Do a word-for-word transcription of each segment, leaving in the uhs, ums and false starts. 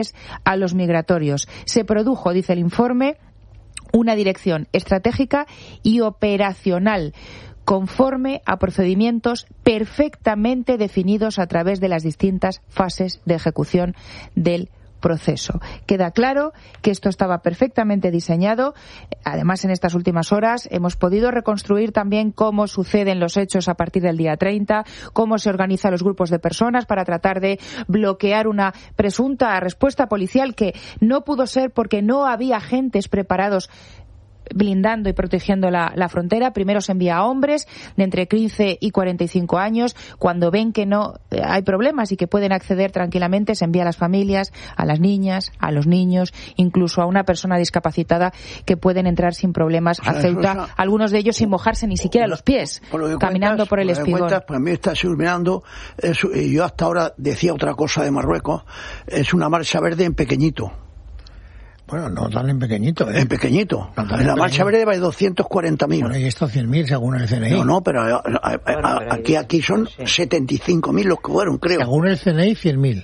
a los migratorios. Se produjo, dice el informe, una dirección estratégica y operacional conforme a procedimientos perfectamente definidos a través de las distintas fases de ejecución del proceso. Queda claro que esto estaba perfectamente diseñado. Además, en estas últimas horas hemos podido reconstruir también cómo suceden los hechos a partir del día treinta, cómo se organizan los grupos de personas para tratar de bloquear una presunta respuesta policial que no pudo ser porque no había agentes preparados blindando y protegiendo la, la frontera. Primero se envía a hombres de entre quince y cuarenta y cinco años. Cuando ven que no eh, hay problemas y que pueden acceder tranquilamente, se envía a las familias, a las niñas, a los niños, incluso a una persona discapacitada que pueden entrar sin problemas a Ceuta, algunos de ellos sin mojarse ni siquiera los pies, por caminando cuentas, por el por espigón. Cuentas, pues a mí está iluminando, es, y yo hasta ahora decía otra cosa de Marruecos, es una marcha verde en pequeñito. Bueno, no tan en pequeñito, ¿eh? En pequeñito. No, en la pequeñito. Marcha verde va de doscientos cuarenta mil. Bueno, y estos cien mil según el C N I. No, no, pero, a, a, a, bueno, pero aquí, aquí son sí. setenta y cinco mil los que fueron, creo. Según el C N I, cien mil.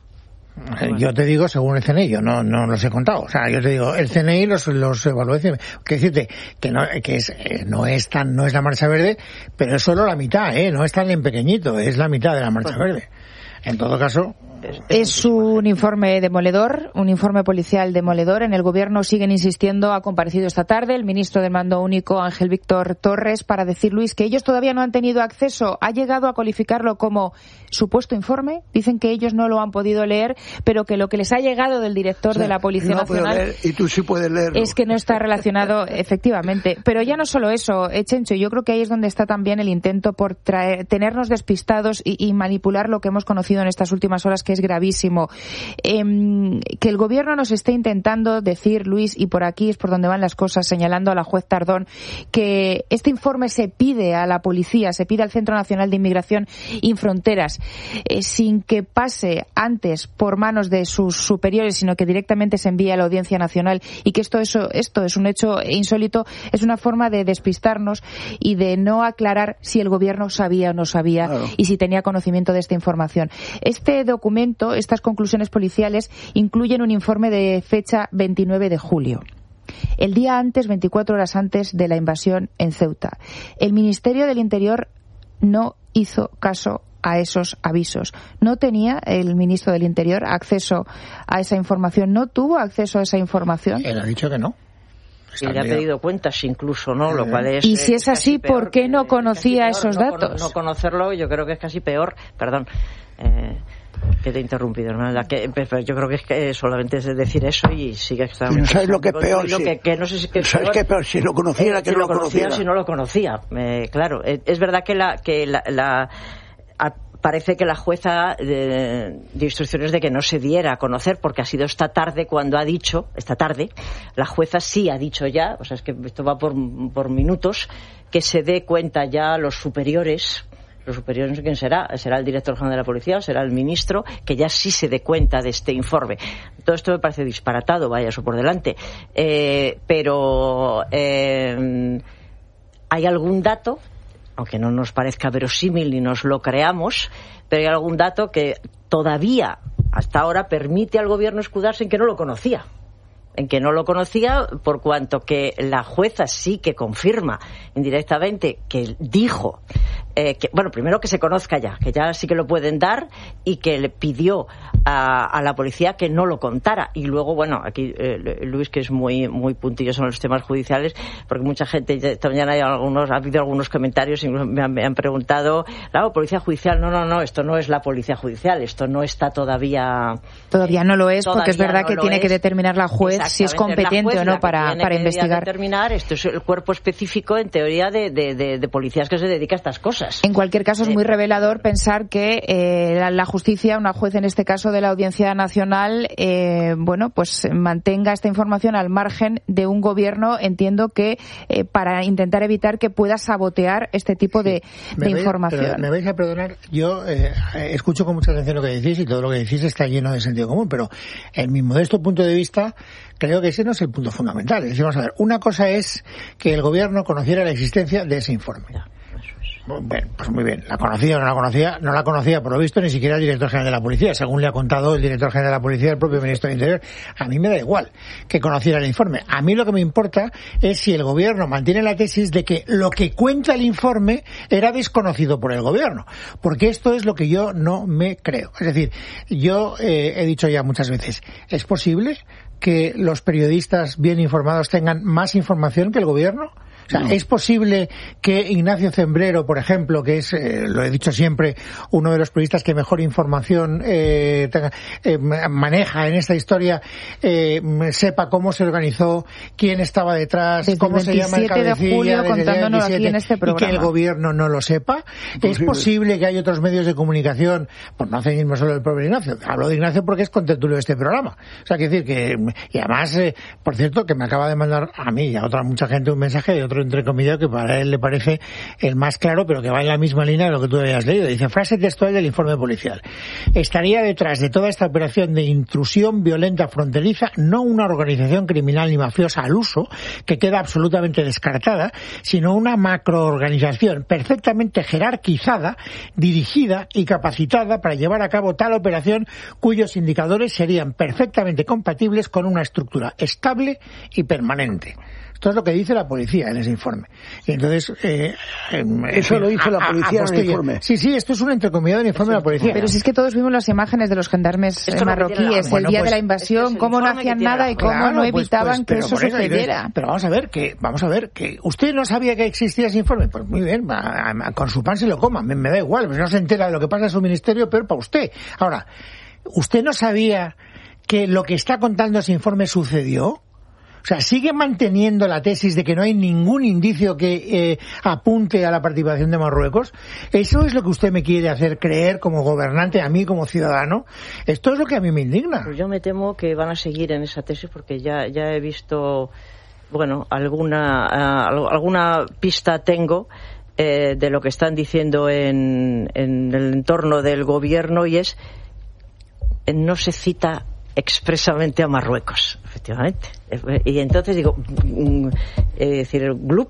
Bueno. Yo te digo según el C N I, yo no, no los he contado. O sea, yo te digo, el C N I los, los evaluó. Quiero decirte que no, que es, no es tan, no es la marcha verde, pero es solo la mitad, ¿eh? No es tan en pequeñito, es la mitad de la marcha bueno. verde. En todo caso, es un informe demoledor, un informe policial demoledor. En el Gobierno siguen insistiendo, ha comparecido esta tarde el ministro del Mando Único, Ángel Víctor Torres, para decir, Luis, que ellos todavía no han tenido acceso. Ha llegado a calificarlo como supuesto informe. Dicen que ellos no lo han podido leer, pero que lo que les ha llegado del director o sea, de la Policía no Nacional leer, y tú sí puedes leerlo. Es que no está relacionado, efectivamente. Pero ya no solo eso, eh, Chencho, yo creo que ahí es donde está también el intento por traer, tenernos despistados y, y manipular lo que hemos conocido en estas últimas horas, que es gravísimo. Eh, que el Gobierno nos esté intentando decir, Luis, y por aquí es por donde van las cosas, señalando a la juez Tardón, que este informe se pide a la policía, se pide al Centro Nacional de Inmigración y Fronteras, eh, sin que pase antes por manos de sus superiores, sino que directamente se envíe a la Audiencia Nacional, y que esto, eso, esto es un hecho insólito, es una forma de despistarnos y de no aclarar si el Gobierno sabía o no sabía, claro, y si tenía conocimiento de esta información. Este documento, estas conclusiones policiales, incluyen un informe de fecha veintinueve de julio. El día antes, veinticuatro horas antes de la invasión en Ceuta. El Ministerio del Interior no hizo caso a esos avisos. No tenía el ministro del Interior acceso a esa información, no tuvo acceso a esa información. Él ha dicho que no. Y le ha pedido cuentas incluso, ¿no? Lo cual es, y si es, es así, ¿por qué no conocía esos no, datos? No conocerlo, yo creo que es casi peor. Perdón. Eh, que te he interrumpido, ¿no? La que, yo creo que es que solamente es decir eso y sigue estando. ¿No sabes lo que es peor? Lo si, que, que no sé si que es ¿Sabes qué es peor? Si lo conociera, eh, que si no lo lo conocía conociera. Si no lo conocía. Eh, claro, eh, es verdad que la... Que la, la a, parece que la jueza de, de instrucciones de que no se diera a conocer, porque ha sido esta tarde cuando ha dicho, esta tarde, la jueza sí ha dicho ya, o sea, es que esto va por, por minutos, que se dé cuenta ya a los superiores, los superiores no sé quién será, será el director general de la policía o será el ministro, que ya sí se dé cuenta de este informe. Todo esto me parece disparatado, vaya eso por delante. Eh, pero eh, ¿hay algún dato? Aunque no nos parezca verosímil ni nos lo creamos, pero hay algún dato que todavía, hasta ahora, permite al Gobierno escudarse en que no lo conocía. En que no lo conocía, por cuanto que la jueza sí que confirma indirectamente que dijo, eh, que, bueno, primero que se conozca ya, que ya sí que lo pueden dar, y que le pidió a, a la policía que no lo contara. Y luego, bueno, aquí eh, Luis, que es muy muy puntilloso en los temas judiciales, porque mucha gente, esta mañana hay algunos, ha habido algunos comentarios, incluso me han, me han preguntado, claro, policía judicial, no, no, no, esto no es la policía judicial, esto no está todavía... Todavía no lo es, porque es verdad no que tiene es. que determinar la juez si es competente o no para, para investigar. Determinar, esto es el cuerpo específico, en teoría, de, de, de, de policías que se dedica a estas cosas. En cualquier caso, es muy revelador pensar que eh, la, la justicia, una juez en este caso de la Audiencia Nacional, eh, bueno, pues mantenga esta información al margen de un gobierno, entiendo que eh, para intentar evitar que pueda sabotear este tipo de, sí. de vais, información. Pero, me vais a perdonar, yo eh, escucho con mucha atención lo que decís y todo lo que decís está lleno de sentido común, pero en mi modesto punto de vista creo que ese no es el punto fundamental. Es decir, vamos a ver, una cosa es que el gobierno conociera la existencia de ese informe. Bueno, pues muy bien. ¿La conocía o no la conocía? No la conocía, por lo visto, ni siquiera el director general de la policía, según le ha contado el director general de la policía, el propio ministro del Interior. A mí me da igual que conociera el informe. A mí lo que me importa es si el gobierno mantiene la tesis de que lo que cuenta el informe era desconocido por el gobierno. Porque esto es lo que yo no me creo. Es decir, yo eh, he dicho ya muchas veces, ¿es posible que los periodistas bien informados tengan más información que el gobierno? O sea, no. ¿Es posible que Ignacio Zembrero, por ejemplo, que es, eh, lo he dicho siempre, uno de los periodistas que mejor información eh, tenga, eh, maneja en esta historia, eh, sepa cómo se organizó, quién estaba detrás, desde cómo se llama el cabecilla, de julio, contándonos aquí en este programa, y que el gobierno no lo sepa? Posible. ¿Es posible que hay otros medios de comunicación, pues no hace mismo solo el propio Ignacio, hablo de Ignacio porque es contertulio de este programa, o sea, quiero decir que, y además, eh, por cierto, que me acaba de mandar a mí y a otra mucha gente un mensaje de otro entre comillas que para él le parece el más claro, pero que va en la misma línea de lo que tú habías leído. Dice, frase textual del informe policial: estaría detrás de toda esta operación de intrusión violenta fronteriza no una organización criminal ni mafiosa al uso, que queda absolutamente descartada, sino una macroorganización perfectamente jerarquizada, dirigida y capacitada para llevar a cabo tal operación cuyos indicadores serían perfectamente compatibles con una estructura estable y permanente. Esto es lo que dice la policía en ese informe. Y entonces, eh, eso eh, lo dice la policía a, a, en el informe. Sí, sí, esto es un entrecomillado en el informe de la policía. Pero si es que todos vimos las imágenes de los gendarmes eh, marroquíes bueno, el día pues, de la invasión, cómo no hacían nada y cómo claro, no evitaban pues, pues, que eso sucediera. Eso, pero vamos a ver que, vamos a ver que usted no sabía que existía ese informe. Pues muy bien, a, a, con su pan se lo coma, me, me da igual, pues no se entera de lo que pasa en su ministerio, peor para usted. Ahora, ¿usted no sabía que lo que está contando ese informe sucedió? O sea, sigue manteniendo la tesis de que no hay ningún indicio que eh, apunte a la participación de Marruecos. ¿Eso es lo que usted me quiere hacer creer como gobernante, a mí como ciudadano? Esto es lo que a mí me indigna. Pues yo me temo que van a seguir en esa tesis porque ya, ya he visto, bueno, alguna, uh, alguna pista tengo eh, de lo que están diciendo en, en el entorno del gobierno, y es, no se cita expresamente a Marruecos, efectivamente. Y entonces digo, es decir, el Glup,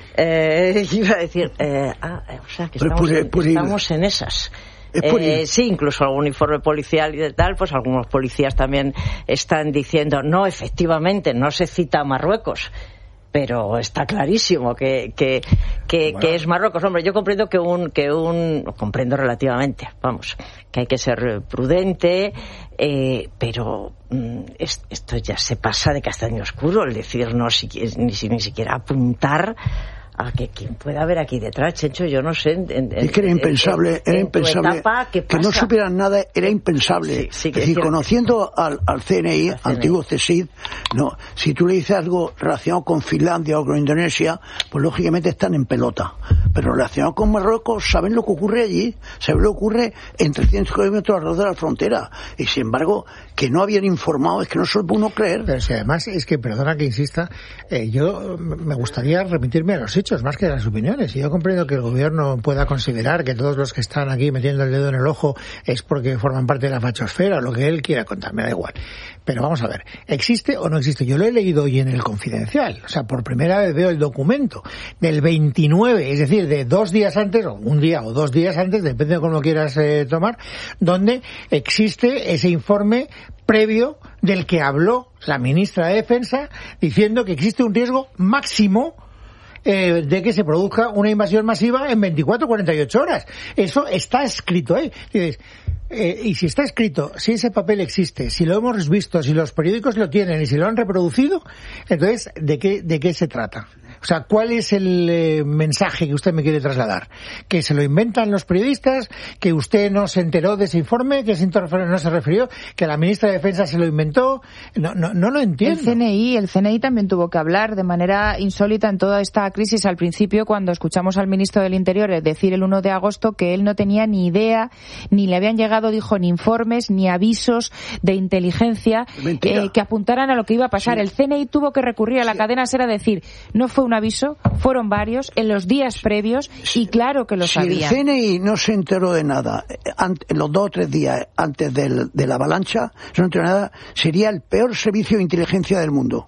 eh, iba a decir, eh, ah, o sea, que estamos, pure, pure, estamos en esas. Eh, sí, incluso algún informe policial y de tal, pues algunos policías también están diciendo, no, efectivamente, no se cita a Marruecos. Pero está clarísimo que que, que, bueno. que es Marruecos. Hombre, yo comprendo que un que un comprendo relativamente, vamos, que hay que ser prudente, eh, pero mm, es, esto ya se pasa de castaño oscuro, el decir no si, ni, ni siquiera apuntar a que quien pueda haber aquí detrás, Chencho, yo no sé. En, en, es que era impensable, en, era impensable etapa, que no supieran nada, era impensable. Sí, sí, es decir, conociendo al, al C N I, antiguo C S I D, no, si tú le dices algo relacionado con Finlandia o con Indonesia, pues lógicamente están en pelota. Pero relacionado con Marruecos, saben lo que ocurre allí, saben lo que ocurre en trescientos kilómetros alrededor de la frontera. Y sin embargo, que no habían informado, es que no se lo puede uno creer. Pero si además, es que, perdona que insista, eh, yo me gustaría remitirme a los hechos más que a las opiniones. Y yo comprendo que el gobierno pueda considerar que todos los que están aquí metiendo el dedo en el ojo es porque forman parte de la fachosfera, o lo que él quiera contar, me da igual. Pero vamos a ver, ¿existe o no existe? Yo lo he leído hoy en el Confidencial, o sea, por primera vez veo el documento del veintinueve, es decir, de dos días antes, o un día o dos días antes, depende de cómo lo quieras eh, tomar, donde existe ese informe previo del que habló la ministra de Defensa, diciendo que existe un riesgo máximo Eh, de que se produzca una invasión masiva en veinticuatro a cuarenta y ocho horas. Eso está escrito ahí. Dices, eh, y si está escrito, si ese papel existe, si lo hemos visto, si los periódicos lo tienen y si lo han reproducido, entonces, ¿de qué, de qué se trata? O sea, ¿cuál es el eh, mensaje que usted me quiere trasladar? ¿Que se lo inventan los periodistas? ¿Que usted no se enteró de ese informe? ¿Que ese informe no se refirió? ¿Que la ministra de Defensa se lo inventó? No, no, no lo entiendo. El C N I, el C N I también tuvo que hablar de manera insólita en toda esta crisis al principio, cuando escuchamos al ministro del Interior decir el uno de agosto que él no tenía ni idea, ni le habían llegado, dijo, ni informes, ni avisos de inteligencia eh, que apuntaran a lo que iba a pasar. Sí. El C N I tuvo que recurrir a la sí. cadena SER a decir, no fue una aviso, fueron varios en los días previos y claro que lo si sabían. Si el C N I no se enteró de nada en los dos o tres días antes del, de la avalancha, no se enteró de nada, sería el peor servicio de inteligencia del mundo.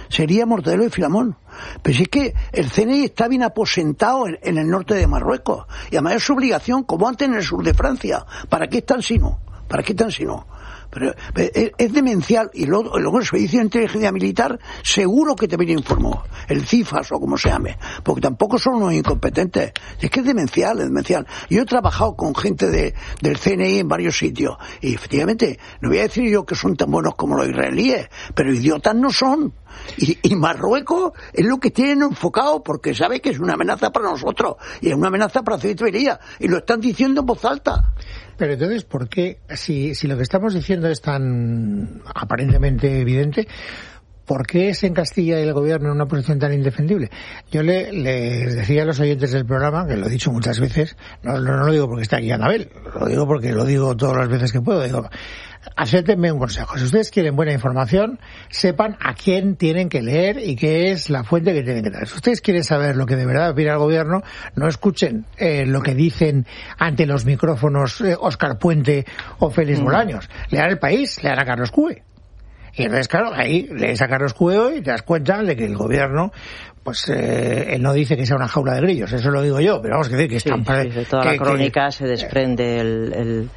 sería Mortadelo y Filemón. Pero si es que el C N I está bien aposentado en, en el norte de Marruecos, y además es su obligación, como antes en el sur de Francia. ¿Para qué están si no? ¿Para qué están si no? Pero es, es demencial, y luego, luego el Servicio de Inteligencia Militar seguro que te viene informó, el CIFAS o como se llame, porque tampoco son unos incompetentes. Es que es demencial, es demencial. Yo he trabajado con gente de, del C N I en varios sitios, y efectivamente, no voy a decir yo que son tan buenos como los israelíes, pero idiotas no son. Y, y Marruecos es lo que tienen enfocado, porque sabe que es una amenaza para nosotros, y es una amenaza para la ciudadanía, y lo están diciendo en voz alta. Pero entonces, ¿por qué, si, si lo que estamos diciendo es tan aparentemente evidente, ¿por qué es en Castilla y el gobierno en una posición tan indefendible? Yo le, les decía a los oyentes del programa, que lo he dicho muchas veces, no, no, no lo digo porque está aquí Anabel, lo digo porque lo digo todas las veces que puedo, digo, acéptenme un consejo. Si ustedes quieren buena información, sepan a quién tienen que leer y qué es la fuente que tienen que leer. Si ustedes quieren saber lo que de verdad opina el gobierno, no escuchen eh, lo que dicen ante los micrófonos eh, Óscar Puente o Félix mm. Bolaños. Lean El País, lean a Carlos Cue. Y entonces, claro, ahí lees a Carlos Cue y te das cuenta de que el gobierno, pues eh, él no dice que sea una jaula de grillos, eso lo digo yo, pero vamos a decir que sí, están para... Sí, de toda que, la crónica que, se desprende el... el...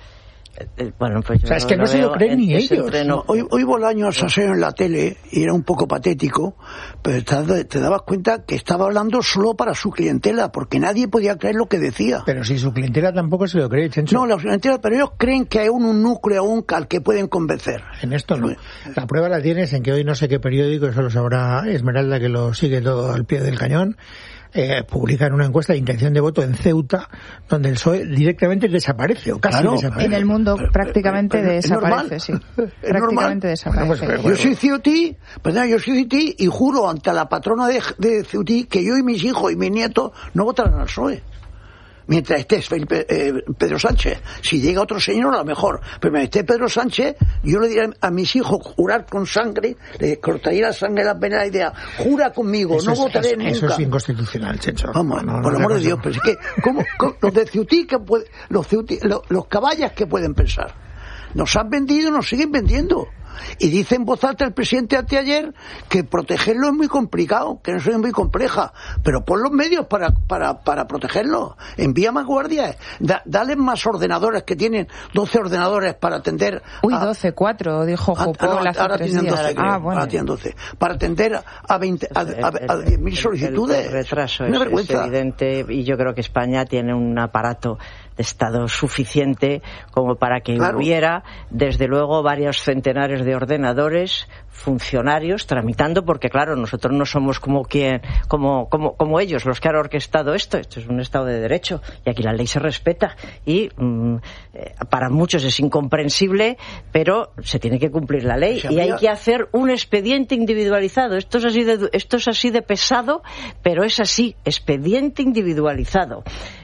Bueno, pues yo o sea, es que no se lo creen ni ellos. No, hoy, hoy Bolaños aseo en la tele y era un poco patético, pero te, te dabas cuenta que estaba hablando solo para su clientela, porque nadie podía creer lo que decía. Pero si su clientela tampoco se lo cree, Chencho. No, la clientela, pero ellos creen que hay un, un núcleo aún al que pueden convencer. En esto no. La prueba la tienes en que hoy no sé qué periódico, eso lo sabrá Esmeralda, que lo sigue todo al pie del cañón, Eh, publican una encuesta de intención de voto en Ceuta, donde el P S O E directamente desaparece, o casi claro, desaparece. En el mundo pero, prácticamente pero, pero, desaparece, es sí. Es prácticamente normal. desaparece. Bueno, pues, pero, yo soy ceutí, perdón, yo soy ceutí y juro ante la patrona de, de Ceutí que yo y mis hijos y mis nietos no votarán al P S O E. Mientras esté Felipe, eh, Pedro Sánchez. Si llega otro señor, a lo mejor. Pero mientras esté Pedro Sánchez, yo le diré a mis hijos jurar con sangre, le cortaría la sangre a las venas, la idea, jura conmigo, eso no es, votaré eso, nunca. Eso es inconstitucional, Checho. Vamos, no, no, por el no amor de Dios, pero es que, ¿cómo, cómo, los de Ceutí, que puede, los, Ceutí, los, los caballas que pueden pensar? Nos han vendido, nos siguen vendiendo. Y dice en voz alta el presidente anteayer que protegerlo es muy complicado, que eso es muy compleja, pero pon los medios para para para protegerlo, envía más guardias, da, dale más ordenadores, que tienen doce ordenadores para atender uy a, doce, cuatro dijo Jopol hace ahora tres tienen días. doce, creo, ah, bueno. ahora tienen doce para atender a veinte a, a, a diez mil solicitudes. El, el retraso una es, vergüenza. Es evidente, y yo creo que España tiene un aparato de Estado suficiente como para que claro. hubiera, desde luego, varios centenares de ordenadores, funcionarios tramitando, porque claro, nosotros no somos como quien, como, como, como ellos, los que han orquestado esto. Esto es un Estado de Derecho y aquí la ley se respeta y mmm, eh, para muchos es incomprensible, pero se tiene que cumplir la ley y hay que hacer un expediente individualizado. Esto es así de, esto es así de pesado, pero es así, expediente individualizado.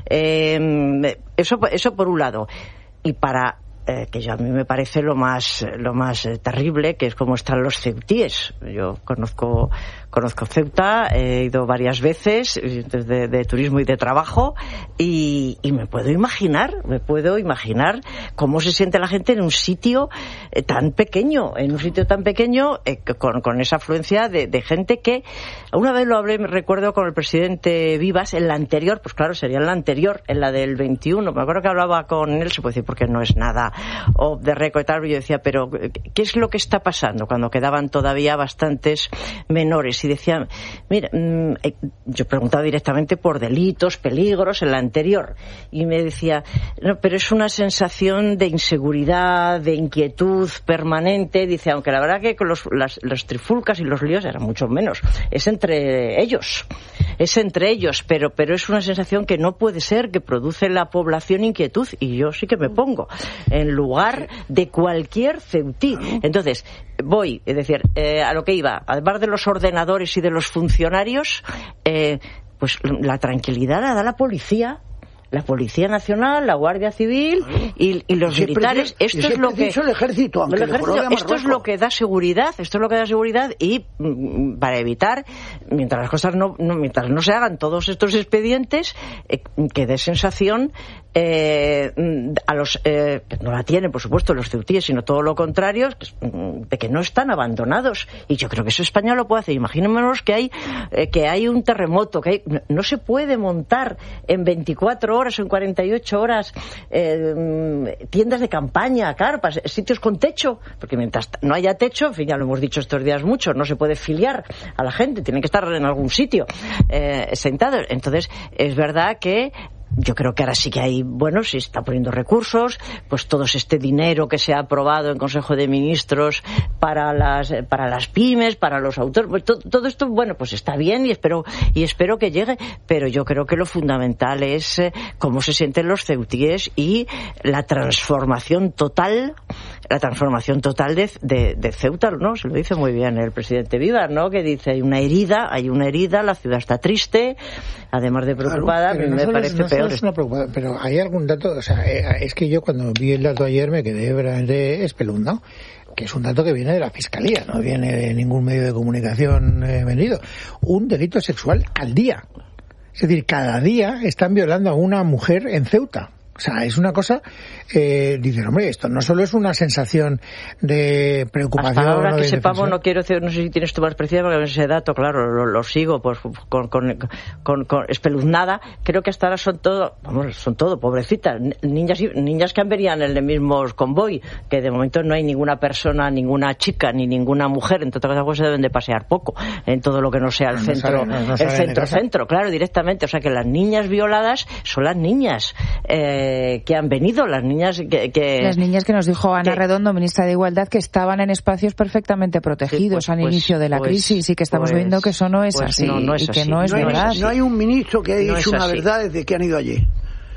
Eh, eso, eso por un lado. Y para Eh, que ya a mí me parece lo más lo más eh, terrible, que es cómo están los ceutíes. Yo conozco conozco Ceuta, he ido varias veces de, de turismo y de trabajo y, y me puedo imaginar, me puedo imaginar cómo se siente la gente en un sitio eh, tan pequeño, en un sitio tan pequeño eh, con, con esa afluencia de, de gente que una vez lo hablé, me recuerdo con el presidente Vivas en la anterior, pues claro, sería en la anterior, en la del veintiuno, me acuerdo que hablaba con él, se puede decir porque no es nada o de récord y tal, y yo decía, pero ¿qué es lo que está pasando? Cuando quedaban todavía bastantes menores y decía, mira, mmm, yo preguntaba directamente por delitos, peligros en la anterior y me decía, no, pero es una sensación de inseguridad, de inquietud permanente, dice, aunque la verdad que con los, las, las trifulcas y los líos eran mucho menos, es entre ellos, es entre ellos, pero, pero es una sensación que no puede ser, que produce en la población inquietud y yo sí que me pongo en lugar de cualquier ceutí. Entonces, voy, es decir, eh, a lo que iba, además de los ordenadores y de los funcionarios, eh, pues la tranquilidad la da la policía, la Policía Nacional, la Guardia Civil y, y los y militares. Preciso, esto es lo que el ejército, aunque el ejército, esto es lo que da seguridad, esto es lo que da seguridad y mm, para evitar, mientras las cosas no, no mientras no se hagan todos estos expedientes, eh, que dé sensación eh, a los eh, que no la tienen, por supuesto, los ceutíes, sino todo lo contrario, de que no están abandonados. Y yo creo que eso España lo puede hacer. Imaginémonos que hay eh, que hay un terremoto, que hay, no, no se puede montar en veinticuatro horas o en cuarenta y ocho horas eh, tiendas de campaña, carpas, sitios con techo, porque mientras no haya techo, en fin, ya lo hemos dicho estos días mucho, no se puede filiar a la gente, tienen que estar en algún sitio eh, sentados. Entonces, es verdad que yo creo que ahora sí que hay, bueno, se está poniendo recursos, pues todo este dinero que se ha aprobado en Consejo de Ministros para las para las pymes, para los autores, pues to, todo esto, bueno, pues está bien y espero y espero que llegue, pero yo creo que lo fundamental es eh, cómo se sienten los ceutíes y la transformación total, la transformación total de, de, de Ceuta, ¿no? Se lo dice muy bien el presidente Vivar, ¿no? Que dice, hay una herida, hay una herida, la ciudad está triste, además de preocupada, claro, no me parece es, no es una preocupación, pero hay algún dato, o sea, es que yo cuando vi el dato ayer me quedé verdaderamente espeluznado, que es un dato que viene de la Fiscalía, no viene de ningún medio de comunicación eh, vendido. Un delito sexual al día. Es decir, cada día están violando a una mujer en Ceuta. O sea, es una cosa, eh, dices, hombre, esto no solo es una sensación de preocupación. Hasta ahora ¿no? que de sepamos, defensión. no quiero decir, no sé si tienes tú más precisa, porque ese dato, claro, lo, lo sigo pues, con, con, con, con espeluznada. Creo que hasta ahora son todo, vamos, son todo, pobrecitas, niñas niñas que han venido en el mismo convoy, que de momento no hay ninguna persona, ninguna chica, ni ninguna mujer, entre otras cosas, se deben de pasear poco, en todo lo que no sea el no centro, saben, no, no el centro-centro, claro, directamente. O sea, que las niñas violadas son las niñas, eh, que han venido, las niñas que, que... Las niñas que nos dijo Ana que... Redondo, ministra de Igualdad, que estaban en espacios perfectamente protegidos sí, pues, al pues, inicio de la pues, crisis y que estamos pues, viendo que eso no es pues así, no, no es y que así. no es no verdad. Hay, no hay un ministro que haya no dicho una verdad desde que han ido allí.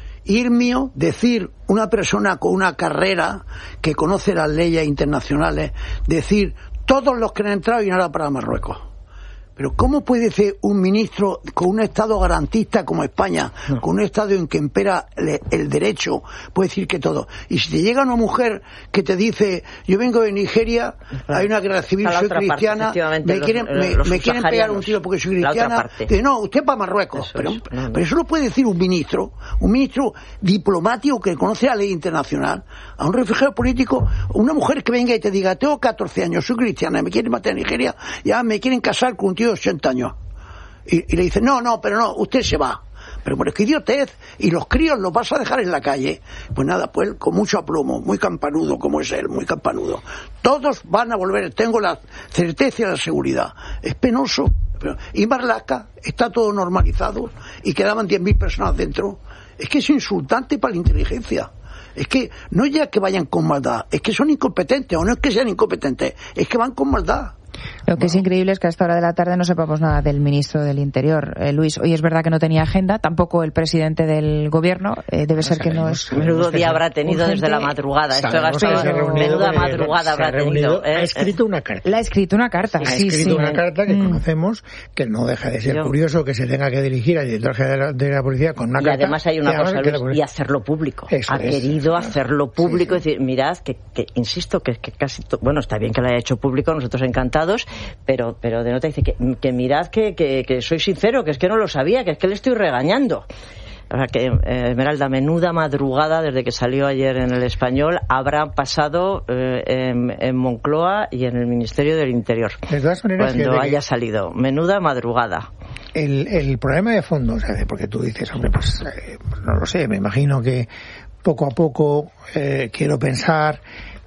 Irmio, decir una persona con una carrera que conoce las leyes internacionales, decir todos los que han entrado y nada para Marruecos. Pero ¿cómo puede ser un ministro con un Estado garantista como España, no. con un Estado en que impera el, el derecho, puede decir que todo? Y si te llega una mujer que te dice, yo vengo de Nigeria, claro. hay una guerra civil, soy cristiana, parte, me quieren, los, me, los me quieren pegar un tiro porque soy cristiana, dice, no, usted para Marruecos. Eso pero, es, no, no. pero eso lo puede decir un ministro, un ministro diplomático que conoce la ley internacional, a un refugiado político, una mujer que venga y te diga, tengo catorce años, soy cristiana, me quieren matar en Nigeria, ya me quieren casar con un tío de ochenta años. Y, y le dicen, no, no, pero no, usted se va. Pero por qué idiotez, y los críos los vas a dejar en la calle. Pues nada, pues con mucho aplomo, muy campanudo como es él, muy campanudo. Todos van a volver, tengo la certeza y la seguridad. Es penoso. Pero, y Marlaska está todo normalizado y quedaban diez mil personas dentro. Es que es insultante para la inteligencia. Es que no es ya que vayan con maldad, es que son incompetentes, o no es que sean incompetentes, es que van con maldad. Lo que es increíble es que a esta hora de la tarde no sepamos nada del ministro del Interior, eh, Luis. Hoy es verdad que no tenía agenda, tampoco el presidente del gobierno. Eh, debe no ser que no es. Menudo día habrá tenido urgente, desde la madrugada. Esto gastado, menuda madrugada habrá tenido. Eh, ha escrito una carta. La ha escrito una carta. Ha sí, escrito sí. una carta que mm. conocemos, que no deja de ser Yo. curioso que se tenga que dirigir al director general de la policía con una y carta. Y además hay una cosa, Luis, y hacerlo público. Eso ha es, querido claro. hacerlo público y sí, sí. decir, mirad, que, que insisto, que, que casi. To... Bueno, está bien que lo haya hecho público, nosotros encantados, pero. pero de nota dice que, que mirad que, que, que soy sincero, que es que no lo sabía, que es que le estoy regañando. O sea que, eh, Esmeralda, menuda madrugada desde que salió ayer en El Español habrá pasado eh, en, en Moncloa y en el Ministerio del Interior. De todas maneras, cuando haya salido. Menuda madrugada. El, el problema de fondo, o sea, porque tú dices, hombre, pues eh, no lo sé, me imagino que poco a poco eh, quiero pensar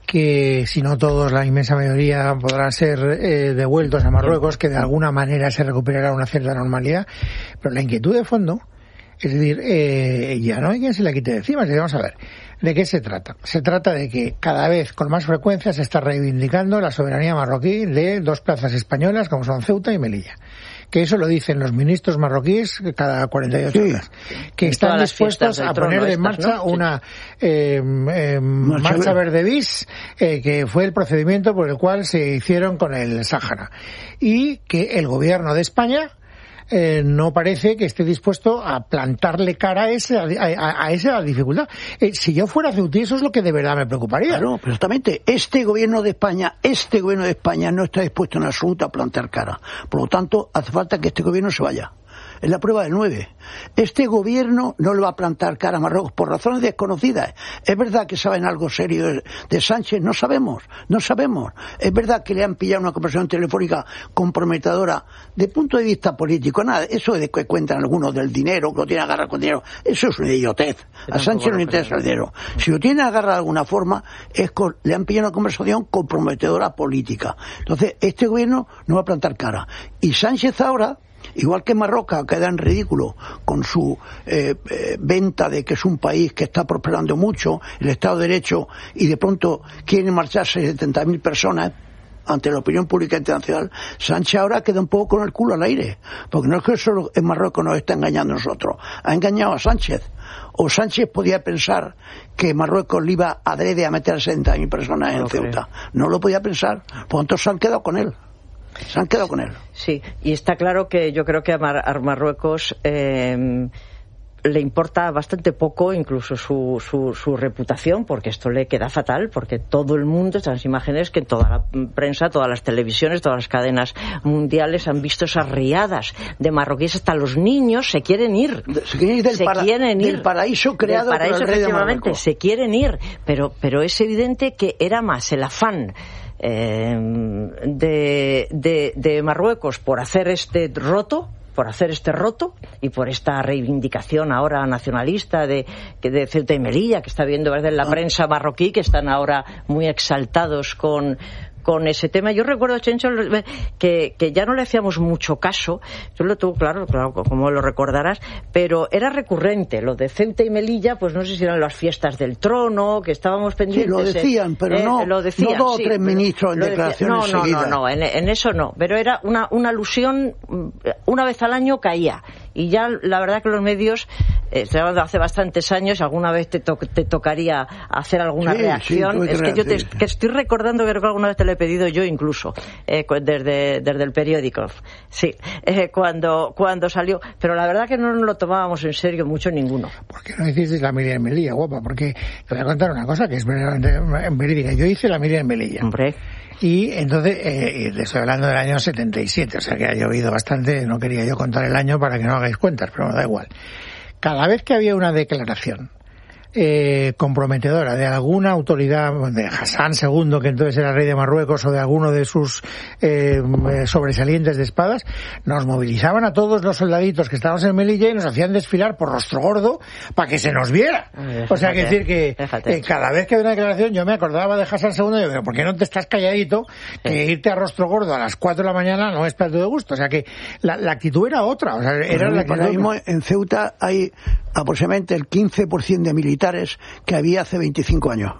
que si no todos, la inmensa mayoría podrán ser eh, devueltos a Marruecos, que de alguna manera se recuperará una cierta normalidad, pero la inquietud de fondo, es decir, eh, ya no hay quien se la quite de encima. Vamos a ver, ¿de qué se trata? Se trata de que cada vez con más frecuencia se está reivindicando la soberanía marroquí de dos plazas españolas como son Ceuta y Melilla. Que eso lo dicen los ministros marroquíes cada cuarenta y ocho sí. horas, que en están dispuestos a poner en marcha ¿no? una eh, eh, marcha verde bis, eh, que fue el procedimiento por el cual se hicieron con el Sáhara, y que el gobierno de España Eh, no parece que esté dispuesto a plantarle cara a, ese, a, a, a esa dificultad. Eh, si yo fuera ceutí, eso es lo que de verdad me preocuparía. Claro, perfectamente. Este gobierno de España, este gobierno de España no está dispuesto en absoluto a plantar cara. Por lo tanto, hace falta que este gobierno se vaya. es la prueba del nueve. Este gobierno no le va a plantar cara a Marruecos por razones desconocidas. Es verdad que saben algo serio de, de Sánchez, no sabemos, no sabemos. Es verdad que le han pillado una conversación telefónica comprometedora de punto de vista político, nada, eso de que cuentan algunos del dinero, que lo tiene agarrado con dinero, eso es una idiotez. A Sánchez no le interesa el dinero. Si lo tiene agarrado de alguna forma, es con, le han pillado una conversación comprometedora política. Entonces, este gobierno no va a plantar cara. Y Sánchez ahora, igual que Marruecos, queda en ridículo con su eh, eh, venta de que es un país que está prosperando mucho, el Estado de Derecho, y de pronto quieren marcharse setenta mil personas ante la opinión pública internacional. Sánchez ahora queda un poco con el culo al aire, porque no es que solo en Marruecos nos está engañando a nosotros, ha engañado a Sánchez. O Sánchez podía pensar que Marruecos le iba adrede a meter a setenta mil personas en Ceuta. No lo podía pensar, por tanto se han quedado con él. Se han quedado con él. Sí, y está claro que yo creo que a, Mar- a Marruecos eh, le importa bastante poco incluso su, su, su reputación, porque esto le queda fatal, porque todo el mundo, estas imágenes que toda la prensa, todas las televisiones, todas las cadenas mundiales han visto esas riadas de marroquíes, hasta los niños se quieren ir. Se quieren ir del, se para, quieren ir del paraíso creado del paraíso, por el rey de Marruecos. Se quieren ir, pero, pero es evidente que era más el afán eh, de, de, de Marruecos por hacer este roto, por hacer este roto y por esta reivindicación ahora nacionalista de, de Ceuta y Melilla, que está viendo en la prensa marroquí, que están ahora muy exaltados con con ese tema. Yo recuerdo, Chencho, que, que ya no le hacíamos mucho caso, yo lo tuve claro, claro, como lo recordarás, pero era recurrente, lo de Ceuta y Melilla, pues no sé si eran las fiestas del trono, que estábamos pendientes. Sí, lo decían, pero eh, no, lo decían, no dos o sí, tres ministros en declaraciones no, no, seguidas. No, no, en, en eso no, pero era una, una alusión, una vez al año caía. Y ya la verdad que los medios, eh, hace bastantes años, alguna vez te, to- te tocaría hacer alguna sí, reacción. Sí, es que yo te, que estoy recordando que creo que alguna vez te lo he pedido yo incluso, eh, desde, desde el periódico. Sí, eh, cuando, cuando salió. Pero la verdad que no nos lo tomábamos en serio mucho ninguno. ¿Por qué no hicisteis la Miriam Melilla, guapa? Porque te voy a contar una cosa que es verídica. Yo hice la Miriam Melilla. Hombre. Y entonces, eh, estoy hablando del año setenta y siete, o sea que ha llovido bastante, no quería yo contar el año para que no hagáis cuentas, pero me da igual. Cada vez que había una declaración eh, comprometedora de alguna autoridad, de Hassan segundo, que entonces era rey de Marruecos, o de alguno de sus eh, sobresalientes de espadas, nos movilizaban a todos los soldaditos que estábamos en Melilla y nos hacían desfilar por Rostro Gordo para que se nos viera. Ay, o sea, que decir que eh, cada vez que había una declaración yo me acordaba de Hassan segundo y yo, pero ¿por qué no te estás calladito? Que irte a Rostro Gordo a las cuatro de la mañana no es plato de gusto. O sea, que la, la actitud era otra. O sea, era pues la actitud. Ahora mismo en Ceuta hay aproximadamente el quince por ciento de militares que había hace veinticinco años.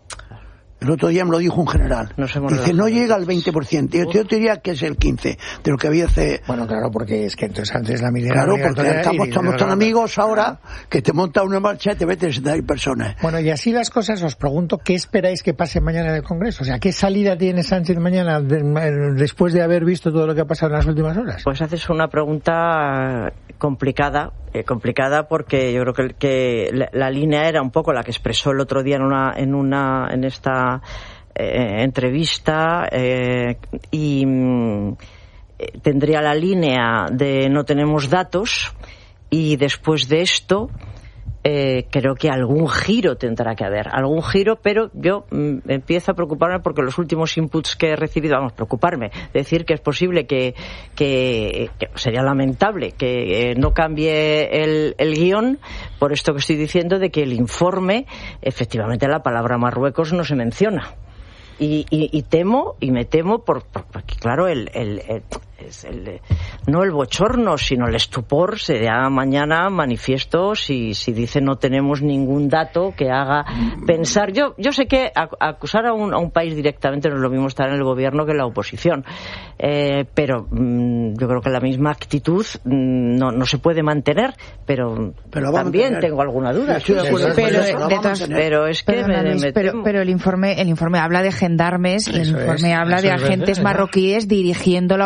El otro día me lo dijo un general. No Dice, no llega al veinte por ciento. Yo, yo te diría que es el quince por ciento de lo que había hace... Bueno, claro, porque es que entonces antes la militar... Claro, porque estamos, estamos tan amigos ahora que te monta una marcha y te metes setenta mil personas. Bueno, y así las cosas, os pregunto, ¿qué esperáis que pase mañana en el Congreso? O sea, ¿qué salida tiene Sánchez mañana de, después de haber visto todo lo que ha pasado en las últimas horas? Pues haces una pregunta complicada, eh, complicada porque yo creo que, que la, la línea era un poco la que expresó el otro día en una, en una, en esta eh, entrevista eh, y mm, tendría la línea de no tenemos datos y después de esto Eh, creo que algún giro tendrá que haber, algún giro, pero yo mm, empiezo a preocuparme porque los últimos inputs que he recibido, vamos, preocuparme, decir que es posible que, que, que sería lamentable que eh, no cambie el, el guión, por esto que estoy diciendo de que el informe, efectivamente la palabra Marruecos no se menciona. Y, y, y temo, y me temo, por, por, porque claro, el, el, el, es el, no el bochorno, sino el estupor será mañana manifiesto si, si dice no tenemos ningún dato que haga pensar. Yo, yo sé que acusar a un, a un país directamente no es lo mismo estar en el gobierno que en la oposición, eh, pero mmm, yo creo que la misma actitud mmm, no, no se puede mantener, pero, pero también tengo alguna duda. Sí, pero, de todas, pero es que me, Luis, me pero, pero el informe el informe habla de gendarmes y el informe es, habla de agentes es, marroquíes dirigiendo la operación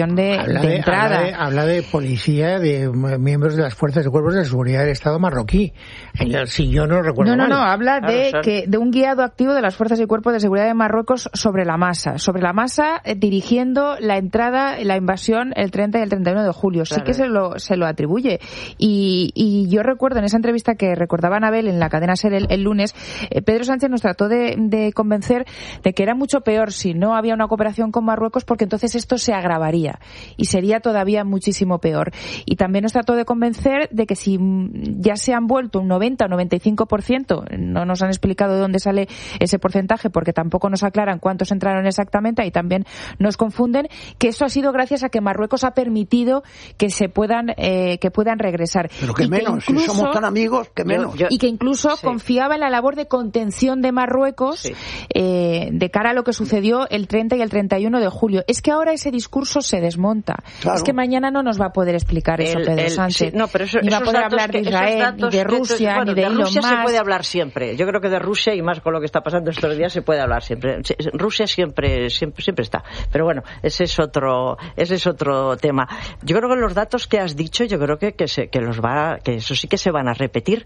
condición de, habla de, de entrada. Habla de, habla de policía, de miembros de las fuerzas y cuerpos de seguridad del Estado marroquí. Si yo no recuerdo No, no, mal. no, habla claro, de, claro. que, de un guiado activo de las fuerzas y cuerpos de seguridad de Marruecos sobre la masa. Sobre la masa, eh, dirigiendo la entrada, la invasión el treinta y el treinta y uno de julio. Claro. Sí que se lo, se lo atribuye. Y, y yo recuerdo en esa entrevista que recordaba Anabel en la cadena SER el, el lunes, eh, Pedro Sánchez nos trató de, de convencer de que era mucho peor si no había una cooperación con Marruecos, porque entonces esto se agravaría y sería todavía muchísimo peor. Y también nos trató de convencer de que si ya se han vuelto un noventa o noventa y cinco por ciento, no nos han explicado de dónde sale ese porcentaje porque tampoco nos aclaran cuántos entraron exactamente, ahí también nos confunden, que eso ha sido gracias a que Marruecos ha permitido que se puedan eh, que puedan regresar. Pero que y menos, que incluso, si somos tan amigos, que menos. Yo, yo, y que incluso sí. confiaba en la labor de contención de Marruecos sí. eh, de cara a lo que sucedió el treinta y el treinta y uno de julio. Es que ahora ese discurso se desmonta. Claro. Es que mañana no nos va a poder explicar eso el, Pedro el, Sánchez. Sí, no, pero eso, ni va a poder hablar de Israel, ni de Rusia, bueno, ni de, de Elon Rusia Musk. Se puede hablar siempre. Yo creo que de Rusia, y más con lo que está pasando estos días, se puede hablar siempre. Rusia siempre, siempre, siempre está. Pero bueno, ese es otro, ese es otro tema. Yo creo que los datos que has dicho, yo creo que, que, se, que los va, que eso sí que se van a repetir.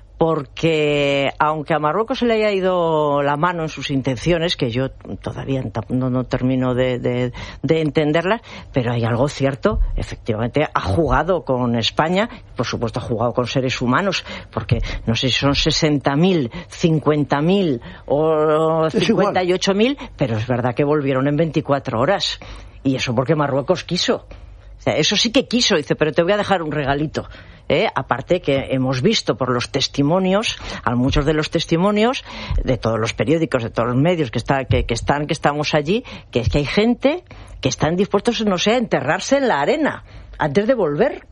Porque aunque a Marruecos se le haya ido la mano en sus intenciones, que yo todavía no, no termino de, de, de entenderlas, pero hay algo cierto, efectivamente ha jugado con España, por supuesto ha jugado con seres humanos, porque no sé si son sesenta mil, cincuenta mil o cincuenta y ocho mil, pero es verdad que volvieron en veinticuatro horas. Y eso porque Marruecos quiso. O sea, eso sí que quiso, dice, pero te voy a dejar un regalito. ¿Eh? Aparte que hemos visto por los testimonios, a muchos de los testimonios de todos los periódicos, de todos los medios que, está, que, que están, que estamos allí, que es que hay gente que están dispuestos, no sé, a enterrarse en la arena antes de volver.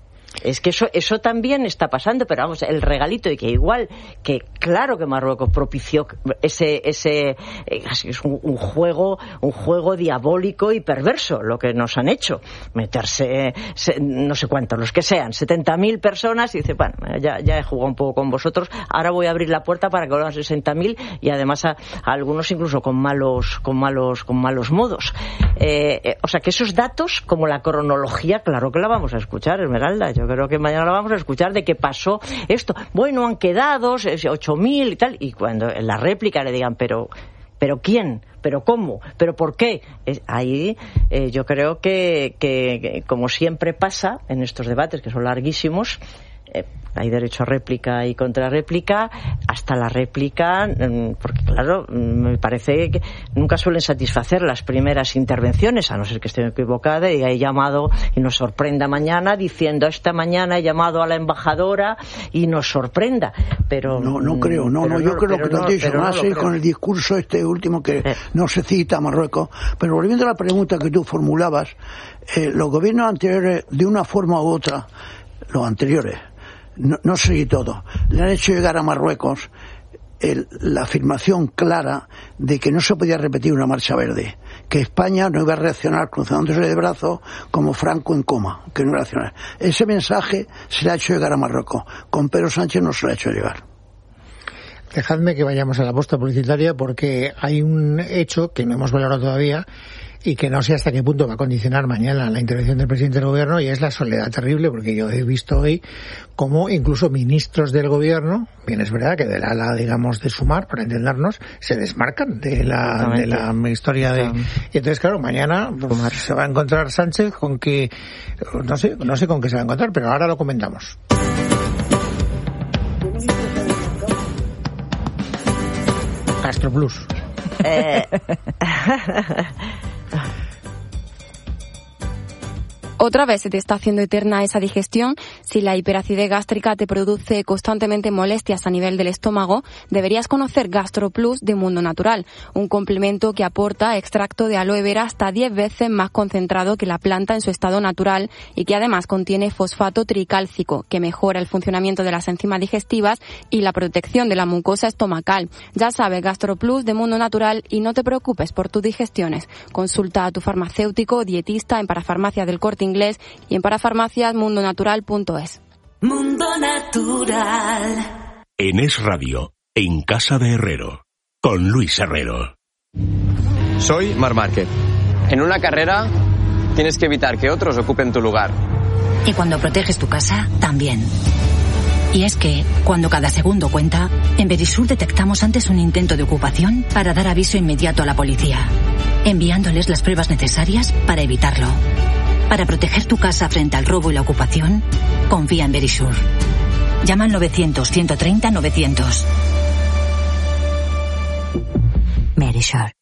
Es que eso eso también está pasando, pero vamos, el regalito de que igual que claro que Marruecos propició ese ese es un, un juego un juego diabólico y perverso lo que nos han hecho, meterse se, no sé cuántos, los que sean, setenta mil personas, y dice, bueno, ya ya he jugado un poco con vosotros, ahora voy a abrir la puerta para que vuelvan sesenta mil y además a, a algunos incluso con malos con malos con malos modos. Eh, eh, o sea que esos datos, como la cronología, claro que la vamos a escuchar, Esmeralda. Yo creo que mañana lo vamos a escuchar de qué pasó esto. Bueno, han quedado ocho mil y tal. Y cuando en la réplica le digan, pero ¿pero quién? ¿Pero cómo? ¿Pero por qué? Es, ahí eh, yo creo que, que, que, como siempre pasa en estos debates, que son larguísimos, eh, hay derecho a réplica y contrarréplica, hasta la réplica, porque claro, me parece que nunca suelen satisfacer las primeras intervenciones, a no ser que esté equivocada y he llamado y nos sorprenda mañana diciendo esta mañana he llamado a la embajadora y nos sorprenda, pero no no creo, no, no yo no, creo que lo que dicho más no con el discurso este último que eh. no se cita a Marruecos, pero volviendo a la pregunta que tú formulabas, eh, los gobiernos anteriores de una forma u otra, los anteriores No, no sé si todo, le han hecho llegar a Marruecos el, la afirmación clara de que no se podía repetir una marcha verde, que España no iba a reaccionar cruzándose de brazos como Franco en coma, que no iba a reaccionar. Ese mensaje se le ha hecho llegar a Marruecos, con Pedro Sánchez no se le ha hecho llegar. Dejadme que vayamos a la posta publicitaria porque hay un hecho que no hemos valorado todavía y que no sé hasta qué punto va a condicionar mañana la intervención del presidente del gobierno, y es la soledad terrible, porque yo he visto hoy cómo incluso ministros del gobierno, bien es verdad que del ala, digamos, de Sumar, para entendernos, se desmarcan de la, de la historia de... Y entonces, claro, mañana pues, se va a encontrar Sánchez con que... No sé, no sé con qué se va a encontrar, pero ahora lo comentamos. Gastroplus. Eh... Otra vez se te está haciendo eterna esa digestión. Si la hiperacidez gástrica te produce constantemente molestias a nivel del estómago, deberías conocer GastroPlus de Mundo Natural, un complemento que aporta extracto de aloe vera hasta diez veces más concentrado que la planta en su estado natural y que además contiene fosfato tricálcico, que mejora el funcionamiento de las enzimas digestivas y la protección de la mucosa estomacal. Ya sabes, GastroPlus de Mundo Natural, y no te preocupes por tus digestiones. Consulta a tu farmacéutico o dietista en Parafarmacia del Corte Inglés y en parafarmacias mundo natural punto es. Mundo Natural. En Es Radio, en Casa de Herrero, con Luis Herrero. Soy Marc Márquez. En una carrera tienes que evitar que otros ocupen tu lugar. Y cuando proteges tu casa, también. Y es que, cuando cada segundo cuenta, en Verisur detectamos antes un intento de ocupación para dar aviso inmediato a la policía, enviándoles las pruebas necesarias para evitarlo. Para proteger tu casa frente al robo y la ocupación, confía en Verisur. Llama al novecientos, ciento treinta, novecientos. Verisur.